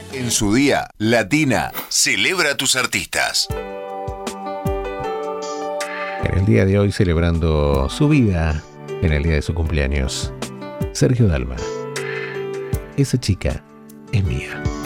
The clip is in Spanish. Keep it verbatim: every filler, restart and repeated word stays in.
En su día, Latina celebra a tus artistas. En el día de hoy, celebrando su vida, en el día de su cumpleaños, Sergio Dalma. Esa chica es mía.